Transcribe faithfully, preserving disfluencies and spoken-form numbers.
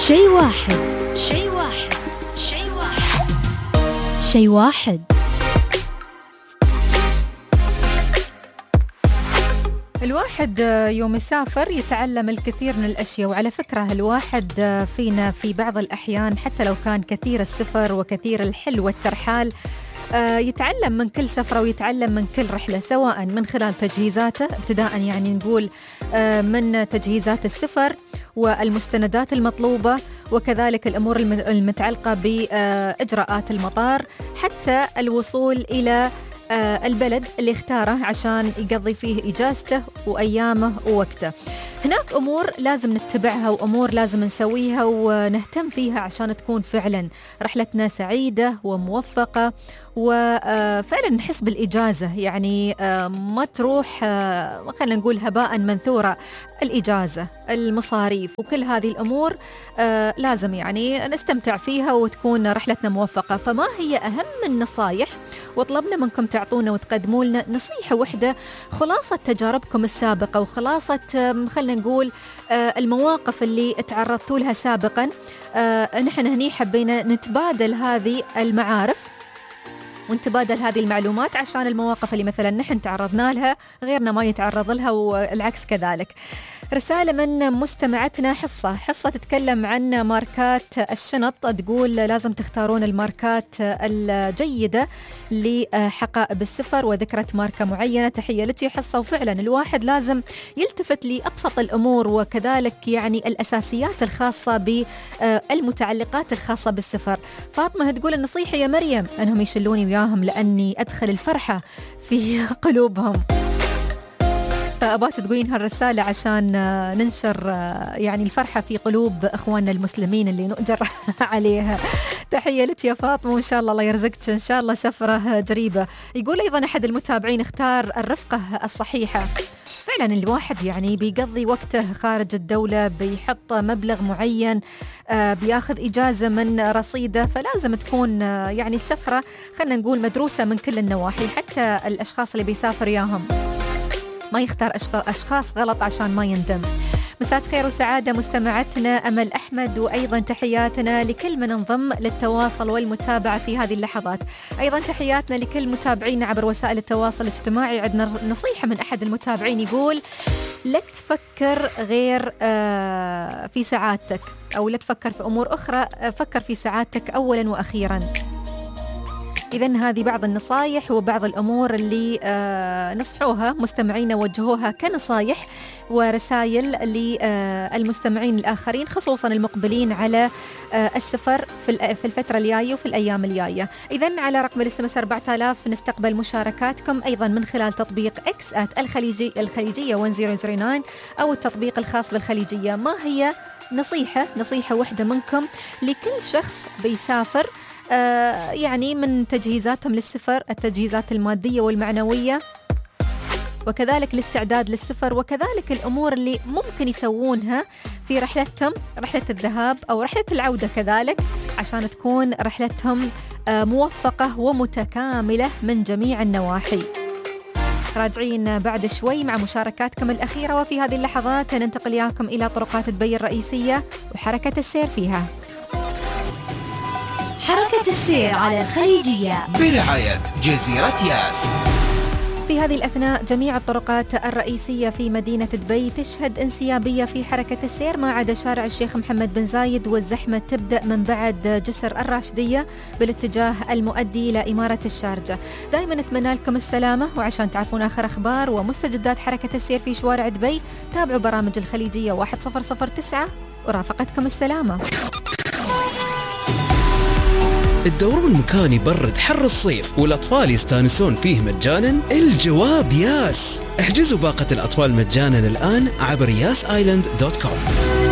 شيء واحد شيء واحد شيء واحد شيء واحد. الواحد يوم يسافر يتعلم الكثير من الأشياء، وعلى فكرة الواحد فينا في بعض الأحيان حتى لو كان كثير السفر وكثير الحل والترحال يتعلم من كل سفرة ويتعلم من كل رحلة، سواء من خلال تجهيزاته ابتداء يعني نقول من تجهيزات السفر والمستندات المطلوبة، وكذلك الأمور المتعلقة بإجراءات المطار، حتى الوصول إلى البلد اللي اختاره عشان يقضي فيه إجازته وأيامه ووقته. هناك أمور لازم نتبعها وأمور لازم نسويها ونهتم فيها عشان تكون فعلا رحلتنا سعيدة وموفقة، وفعلا نحس بالإجازة، يعني ما تروح خلينا نقول هباء منثورة. الإجازة، المصاريف، وكل هذه الأمور لازم يعني نستمتع فيها وتكون رحلتنا موفقة. فما هي أهم النصايح؟ وطلبنا منكم تعطونا وتقدموا لنا نصيحة واحدة، خلاصة تجاربكم السابقة وخلاصة خلنا نقول المواقف اللي تعرضتوا لها سابقا. نحن هني حبينا نتبادل هذه المعارف ونتبادل هذه المعلومات عشان المواقف اللي مثلا نحن تعرضنا لها غيرنا ما يتعرض لها، والعكس كذلك. رسالة من مستمعتنا حصة حصة تتكلم عن ماركات الشنط، تقول لازم تختارون الماركات الجيدة لحقائب السفر، وذكرت ماركة معينة. تحية لك يا حصة. وفعلا الواحد لازم يلتفت لأبسط الأمور وكذلك يعني الأساسيات الخاصة بالمتعلقات الخاصة بالسفر. فاطمة تقول النصيحة يا مريم أنهم يشلوني وياهم لأني أدخل الفرحة في قلوبهم. فأبغى تقولين هالرسالة عشان ننشر يعني الفرحة في قلوب إخواننا المسلمين اللي نؤجر عليها. تحية لك يا فاطمة، وإن شاء الله الله يرزقك إن شاء الله سفرة جريبة. يقول أيضا أحد المتابعين اختار الرفقة الصحيحة. فعلا الواحد يعني بيقضي وقته خارج الدولة، بيحط مبلغ معين، بياخذ إجازة من رصيده، فلازم تكون يعني السفرة خلنا نقول مدروسة من كل النواحي، حتى الأشخاص اللي بيسافر ياهم ما يختار أشخاص غلط عشان ما يندم. مساء خير وسعادة مستمعتنا أمل أحمد، وأيضا تحياتنا لكل من انضم للتواصل والمتابعة في هذه اللحظات. أيضا تحياتنا لكل متابعينا عبر وسائل التواصل الاجتماعي. عندنا نصيحة من أحد المتابعين يقول لا تفكر غير في سعادتك، أو لا تفكر في أمور أخرى، فكر في سعادتك أولا وأخيرا. إذن هذه بعض النصايح وبعض الأمور اللي آه نصحوها مستمعين وجهوها كنصايح ورسائل للمستمعين الآخرين، خصوصا المقبلين على آه السفر في في الفترة الجاية وفي الأيام الجاية. إذن على رقم الاس ام اس أربعة آلاف نستقبل مشاركاتكم أيضا من خلال تطبيق إكس آت الخليجي الخليجية واحد صفر صفر تسعة أو التطبيق الخاص بالخليجية. ما هي نصيحة نصيحة واحدة منكم لكل شخص بيسافر، آه يعني من تجهيزاتهم للسفر، التجهيزات المادية والمعنوية، وكذلك الاستعداد للسفر، وكذلك الأمور اللي ممكن يسوونها في رحلتهم، رحلة الذهاب أو رحلة العودة كذلك، عشان تكون رحلتهم آه موفقة ومتكاملة من جميع النواحي. راجعين بعد شوي مع مشاركاتكم الأخيرة، وفي هذه اللحظات ننتقل إياكم إلى طرقات دبي الرئيسية وحركة السير فيها. حركة السير على الخليجية برعاية جزيرة ياس. في هذه الأثناء جميع الطرقات الرئيسية في مدينة دبي تشهد انسيابية في حركة السير، ما عدا شارع الشيخ محمد بن زايد، والزحمة تبدأ من بعد جسر الراشدية بالاتجاه المؤدي إلى إمارة الشارجة. دائما نتمنى لكم السلامة، وعشان تعرفون آخر أخبار ومستجدات حركة السير في شوارع دبي تابعوا برامج الخليجية واحد صفر صفر تسعة ورافقتكم السلامة. تدورون مكان يبرد حر الصيف والأطفال يستانسون فيه مجانا؟ الجواب ياس. احجزوا باقة الأطفال مجانا الآن عبر ياس آيلاند دوت كوم.